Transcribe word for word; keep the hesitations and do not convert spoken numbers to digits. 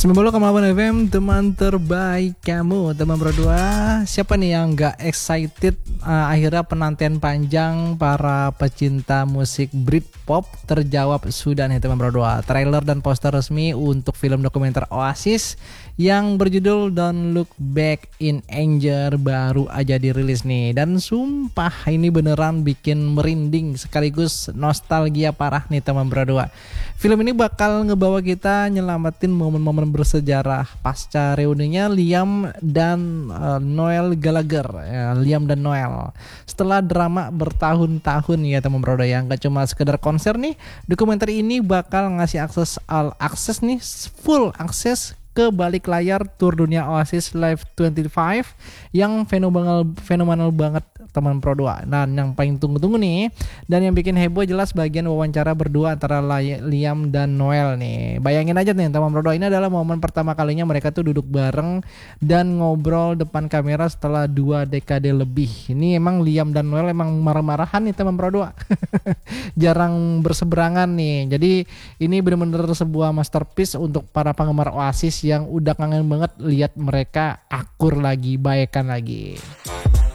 sembilan puluh koma delapan F M, teman terbaik kamu, teman berdua. Siapa nih yang gak excited uh, akhirnya penantian panjang para pecinta musik Britpop terjawab sudah nih teman berdua. Trailer dan poster resmi untuk film dokumenter Oasis yang berjudul Don't Look Back in Anger baru aja dirilis nih. Dan sumpah ini beneran bikin merinding sekaligus nostalgia parah nih teman berdua. Film ini bakal ngebawa kita nyelamatin momen-momen bersejarah pasca reuninya Liam dan uh, Noel Gallagher, ya, Liam dan Noel. Setelah drama bertahun-tahun ya teman berdua, yang gak cuma sekedar konser nih, dokumenter ini bakal ngasih akses all akses nih, full akses ke balik layar tour dunia Oasis Live dua puluh lima yang fenomenal fenomenal banget teman Pro dua. Nah, yang paling tunggu-tunggu nih dan yang bikin heboh jelas bagian wawancara berdua antara Liam dan Noel nih. Bayangin aja nih teman Pro dua, ini adalah momen pertama kalinya mereka tuh duduk bareng dan ngobrol depan kamera setelah dua dekade lebih. Ini emang Liam dan Noel emang marah-marahan nih teman Pro dua. Jarang berseberangan nih. Jadi ini benar-benar sebuah masterpiece untuk para penggemar Oasis yang udah kangen banget lihat mereka akur lagi, baikan lagi.